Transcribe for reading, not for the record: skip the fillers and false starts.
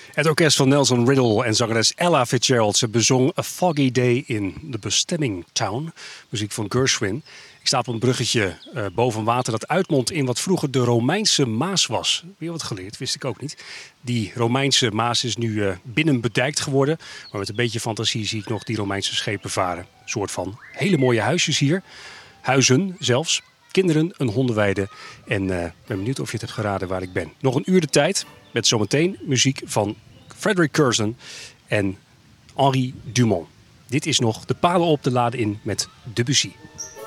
Het orkest van Nelson Riddle en zangeres Ella Fitzgerald. Ze bezong A Foggy Day in the Bestemming Town. Muziek van Gershwin. Ik sta op een bruggetje boven water dat uitmondt in wat vroeger de Romeinse Maas was. Weer wat geleerd, wist ik ook niet. Die Romeinse Maas is nu binnenbedijkt geworden. Maar met een beetje fantasie zie ik nog die Romeinse schepen varen. Een soort van hele mooie huisjes hier. Huizen zelfs. Kinderen, een hondenweide. En ben benieuwd of je het hebt geraden waar ik ben. Nog een uur de tijd met zometeen muziek van Frederick Curzon en Henri Dumont. Dit is nog de palen op, de laden in met Debussy.